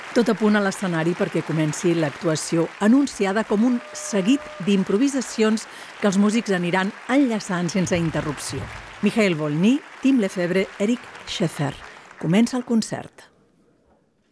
Tot a punt a l'escenari perquè comenci l'actuació anunciada com un seguit d'improvisacions que els músics aniran enllaçant sense interrupció. Mikhail Volny, Tim Lefebvre, Eric Scheffer. Comença el concert.